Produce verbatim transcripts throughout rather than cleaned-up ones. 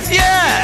best,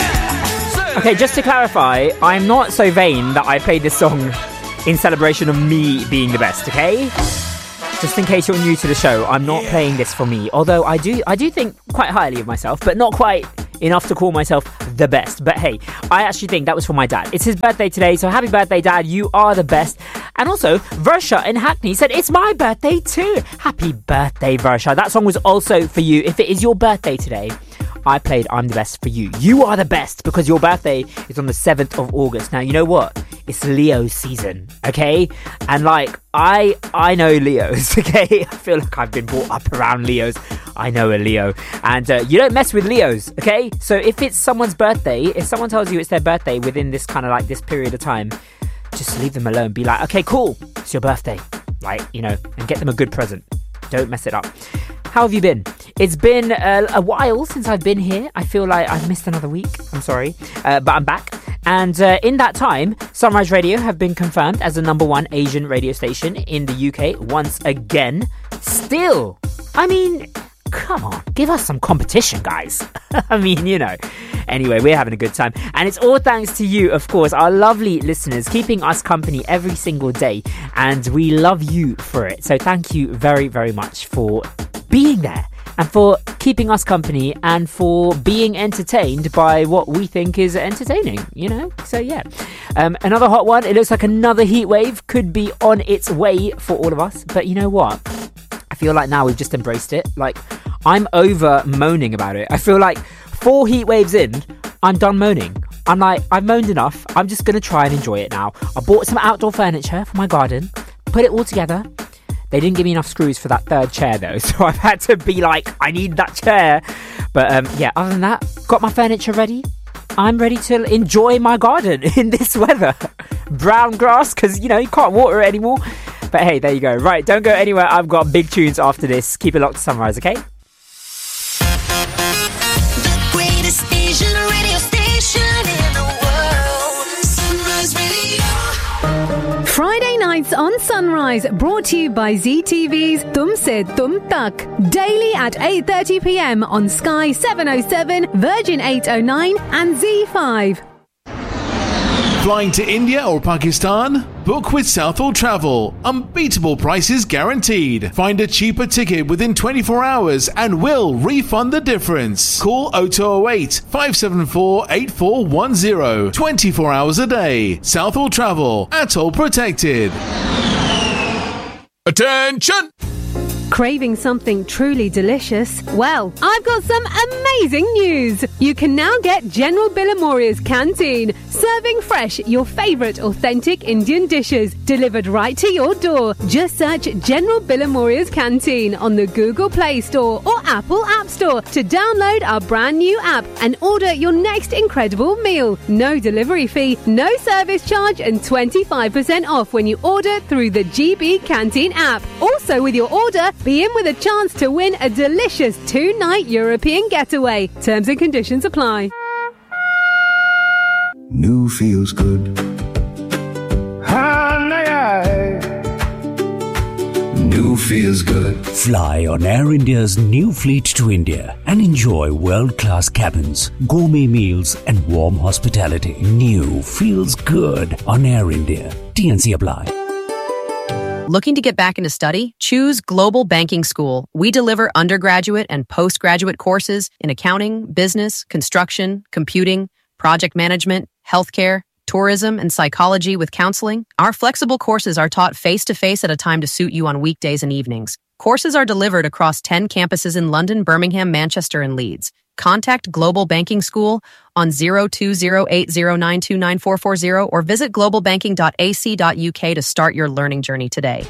yeah! Okay, just to clarify, I'm not so vain that I played this song in celebration of me being the best, okay? Just in case you're new to the show, I'm not yeah. playing this for me. Although I do I do think quite highly of myself, but not quite enough to call myself the best. But hey, I actually think that was for my dad. It's his birthday today, so happy birthday, Dad. You are the best. And also, Versha in Hackney said, it's my birthday too. Happy birthday, Versha. That song was also for you. If it is your birthday today, I played I'm the Best for you. You are the best because your birthday is on the seventh of August. Now, you know what? It's Leo season, okay? And like, I I know Leos, okay? I feel like I've been brought up around Leos. I know a Leo. And uh, you don't mess with Leos, okay? So if it's someone's birthday, if someone tells you it's their birthday within this kind of like this period of time, just leave them alone. Be like, okay, cool. It's your birthday. Like, you know, and get them a good present. Don't mess it up. How have you been? It's been uh, a while since I've been here. I feel like I've missed another week. I'm sorry. Uh, but I'm back. And uh, in that time, Sunrise Radio have been confirmed as the number one Asian radio station in the U K once again. Still, I mean, come on, give us some competition, guys. I mean, you know. Anyway, we're having a good time. And it's all thanks to you, of course, our lovely listeners, keeping us company every single day. And we love you for it. So thank you very, very much for being there. And for keeping us company and for being entertained by what we think is entertaining, you know? So, yeah. Um, another hot one. It looks like another heat wave could be on its way for all of us. But you know what? I feel like now we've just embraced it. Like, I'm over moaning about it. I feel like four heat waves in, I'm done moaning. I'm like, I've moaned enough. I'm just going to try and enjoy it now. I bought some outdoor furniture for my garden, put it all together. They didn't give me enough screws for that third chair though, so I've had to be like, I need that chair. But um, yeah, other than that, got my furniture ready. I'm ready to enjoy my garden in this weather. Brown grass, because, you know, you can't water it anymore. But hey, there you go. Right, don't go anywhere. I've got big tunes after this. Keep it locked to Sunrise, okay? The greatest Asian radio station in the world. Sunrise Radio. Friday nights on Sunrise, brought to you by Z T V's Tum Se Tum Tak. Daily at eight thirty p.m. on Sky seven oh seven, Virgin eight oh nine and Z five. Flying to India or Pakistan? Book with Southall Travel. Unbeatable prices guaranteed. Find a cheaper ticket within twenty-four hours and we'll refund the difference. Call oh two oh eight, five seven four, eight four one oh. twenty-four hours a day. Southall Travel. Atoll protected. Attention! Craving something truly delicious? Well, I've got some amazing news. You can now get General Billamoria's Canteen, serving fresh your favourite authentic Indian dishes, delivered right to your door. Just search General Billamoria's Canteen on the Google Play Store or Apple App Store to download our brand new app and order your next incredible meal. No delivery fee, no service charge and twenty-five percent off when you order through the G B Canteen app. Also with your order, be in with a chance to win a delicious two-night European getaway. Terms and conditions apply. New feels good. New feels good. Fly on Air India's new fleet to India and enjoy world-class cabins, gourmet meals and warm hospitality. New feels good on Air India. T N C apply. Looking to get back into study? Choose Global Banking School. We deliver undergraduate and postgraduate courses in accounting, business, construction, computing, project management, healthcare, tourism, and psychology with counseling. Our flexible courses are taught face-to-face at a time to suit you on weekdays and evenings. Courses are delivered across ten campuses in London, Birmingham, Manchester, and Leeds. Contact Global Banking School on zero two zero eight zero nine two nine four four zero or visit global banking dot a c dot u k to start your learning journey today.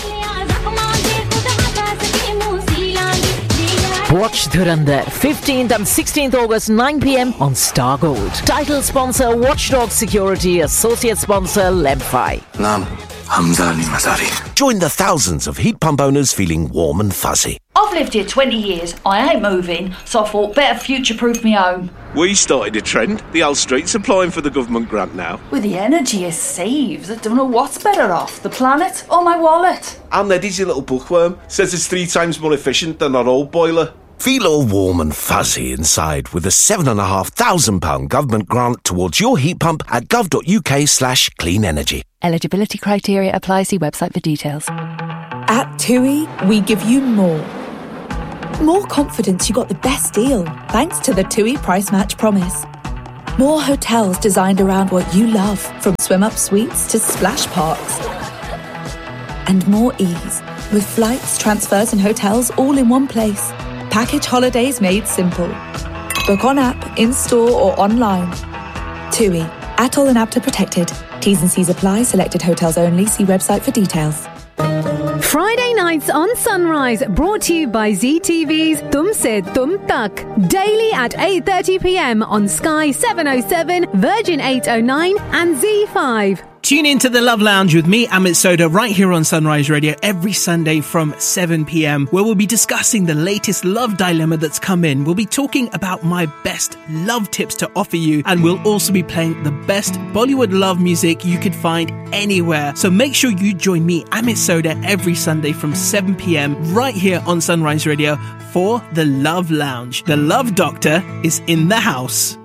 Watch Dhurandhar, fifteenth and sixteenth August, nine p.m. on Star Gold. Title sponsor, Watchdog Security. Associate sponsor, Lebfi. Naam, Hamza Ali Mazari. Join the thousands of heat pump owners feeling warm and fuzzy. I've lived here twenty years. I ain't moving, so I thought better future-proof my home. We started a trend. The Hull Street's applying for the government grant now. With the energy it saves, I don't know what's better off, the planet or my wallet. And Eddie's your little bookworm. Says it's three times more efficient than our old boiler. Feel all warm and fuzzy inside with a seven and a half thousand pound government grant towards your heat pump at gov.uk slash clean energy. Eligibility criteria apply. See website for details. At TUI, we give you more. More confidence you got the best deal thanks to the TUI Price Match Promise. More hotels designed around what you love, from swim-up suites to splash parks. And more ease, with flights, transfers and hotels all in one place. Package holidays made simple. Book on app, in-store or online. TUI. Atoll and APTA protected. T's and C's apply. Selected hotels only. See website for details. Friday nights on Sunrise, brought to you by Z T V's Tum Se Tum Tak. Daily at eight thirty p m on Sky seven oh seven, Virgin eight oh nine and Z five. Tune in to the Love Lounge with me, Amit Soda, right here on Sunrise Radio every Sunday from seven p m, where we'll be discussing the latest love dilemma that's come in. We'll be talking about my best love tips to offer you, and we'll also be playing the best Bollywood love music you could find anywhere. So make sure you join me, Amit Soda, every Sunday from seven p m right here on Sunrise Radio for the Love Lounge. The Love Doctor is in the house.